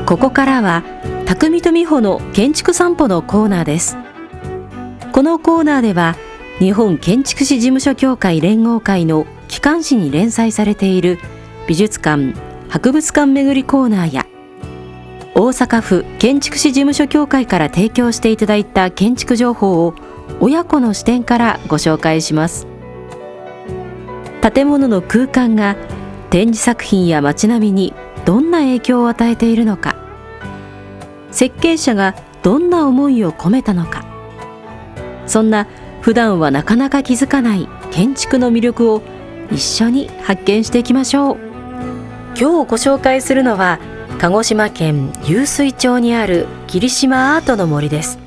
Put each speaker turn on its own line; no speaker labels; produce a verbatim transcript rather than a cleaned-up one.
ここからは匠と美穂の建築散歩のコーナーです。このコーナーでは日本建築士事務所協会連合会の機関誌に連載されている美術館・博物館巡りコーナーや、大阪府建築士事務所協会から提供していただいた建築情報を親子の視点からご紹介します。建物の空間が展示作品や街並みにどんな影響を与えているのか、設計者がどんな思いを込めたのか、そんな普段はなかなか気づかない建築の魅力を一緒に発見していきましょう。今日ご紹介するのは鹿児島県湧水町にある霧島アートの森です。